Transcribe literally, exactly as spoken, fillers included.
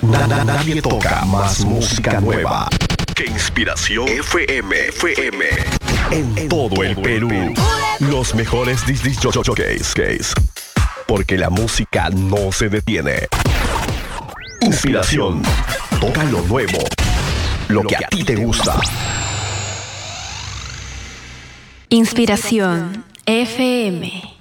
Na- na- Nadie toca más música nueva que Inspiración F M. F M. En todo el Perú. Los mejores disc jockeys. Porque la música no se detiene. Inspiración. Toca lo nuevo. Lo que a ti te gusta. Inspiración F M.